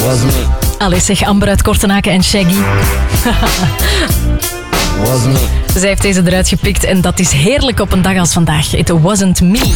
Was me. Allee zeg, Amber uit Kortenaken en Shaggy. Was me. Zij heeft deze eruit gepikt en dat is heerlijk op een dag als vandaag. It wasn't me.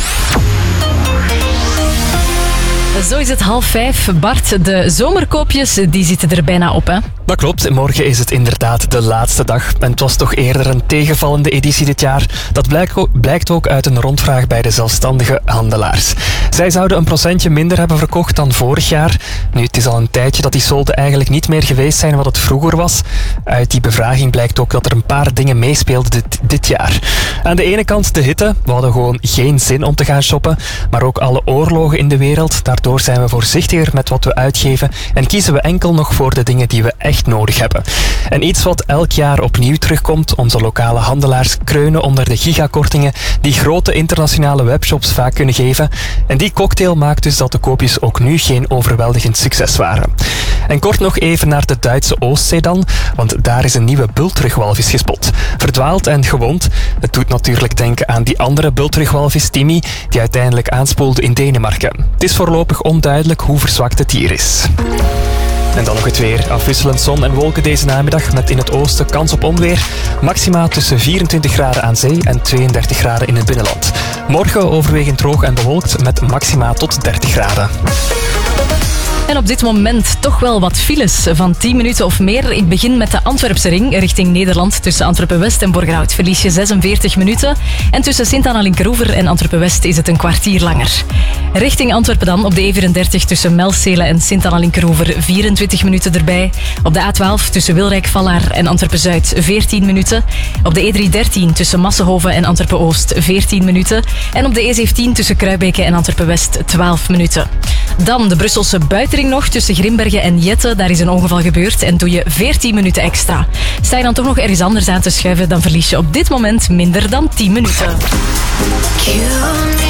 Zo is het 4:30. Bart, de zomerkoopjes die zitten er bijna op, hè? Dat klopt, morgen is het inderdaad de laatste dag. En het was toch eerder een tegenvallende editie dit jaar. Dat blijkt ook uit een rondvraag bij de zelfstandige handelaars. Zij zouden een procentje minder hebben verkocht dan vorig jaar. Nu, het is al een tijdje dat die solden eigenlijk niet meer geweest zijn wat het vroeger was. Uit die bevraging blijkt ook dat er een paar dingen meespeelden dit jaar. Aan de ene kant de hitte. We hadden gewoon geen zin om te gaan shoppen. Maar ook alle oorlogen in de wereld. Daardoor zijn we voorzichtiger met wat we uitgeven. En kiezen we enkel nog voor de dingen die we echt nodig hebben. En iets wat elk jaar opnieuw terugkomt. Onze lokale handelaars kreunen onder de gigakortingen die grote internationale webshops vaak kunnen geven. En die cocktail maakt dus dat de koopjes ook nu geen overweldigend succes waren. En kort nog even naar de Duitse Oostzee dan, want daar is een nieuwe bultrugwalvis gespot. Verdwaald en gewond. Het doet natuurlijk denken aan die andere bultrugwalvis, Timmy, die uiteindelijk aanspoelde in Denemarken. Het is voorlopig onduidelijk hoe verzwakt het dier is. En dan nog het weer. Afwisselend zon en wolken deze namiddag met in het oosten kans op onweer. Maxima tussen 24 graden aan zee en 32 graden in het binnenland. Morgen overwegend droog en bewolkt met maxima tot 30 graden. En op dit moment toch wel wat files van 10 minuten of meer. Ik begin met de Antwerpse ring richting Nederland. Tussen Antwerpen-West en Borgerhout verlies je 46 minuten. En tussen Sint-Anna-Linkeroever en Antwerpen-West is het een kwartier langer. Richting Antwerpen dan op de E34 tussen Melcelen en Sint-Anna-Linkeroever 24 minuten erbij. Op de A12 tussen Wilrijk-Vallaar en Antwerpen-Zuid 14 minuten. Op de E313 tussen Massenhoven en Antwerpen-Oost 14 minuten. En op de E17 tussen Kruibeke en Antwerpen-West 12 minuten. Dan de Brusselse buitenring nog tussen Grimbergen en Jette. Daar is een ongeval gebeurd en doe je 14 minuten extra. Sta je dan toch nog ergens anders aan te schuiven, dan verlies je op dit moment minder dan 10 minuten.